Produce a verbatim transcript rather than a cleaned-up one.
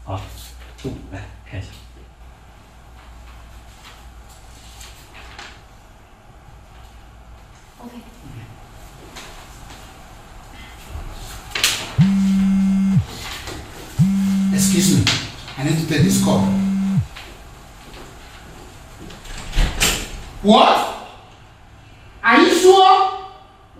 好，度来看一下。 OK。 Excuse me, I need to take this call. What?